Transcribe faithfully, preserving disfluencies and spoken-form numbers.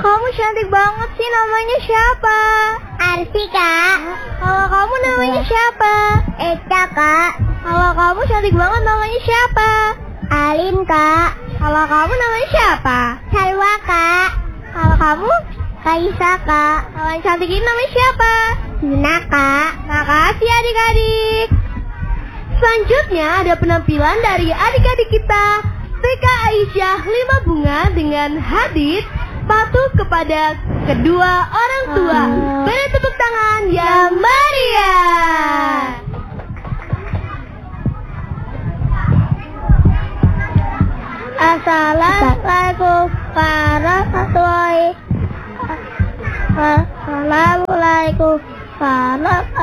Kamu cantik banget sih, namanya siapa? Arsi, Kak. Kalau kamu namanya siapa? Eca, Kak. Kalau kamu cantik banget, namanya siapa? Alin, Kak. Kalau kamu namanya siapa? Salwa, Kak. Kalau kamu? Kaisa, Kak. Kalau yang cantik ini namanya siapa? Dina, Kak. Makasih adik-adik. Selanjutnya ada penampilan dari adik-adik kita P K Aisyah lima Bunga dengan hadits patuh kepada kedua orang tua. Beri tepuk tangan yang meriah. Assalamualaikum warahmatullahi wabarakatuh. Assalamualaikum warahmatullahi